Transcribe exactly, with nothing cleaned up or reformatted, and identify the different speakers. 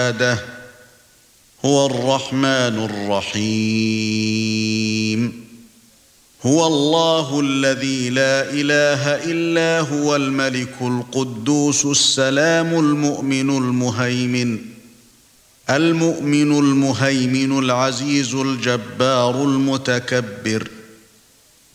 Speaker 1: عباده. هو الرحمن الرحيم. هو الله الذي لا إله إلا هو الملك القدوس السلام المؤمن المهيمن المؤمن المهيمن العزيز الجبار المتكبر.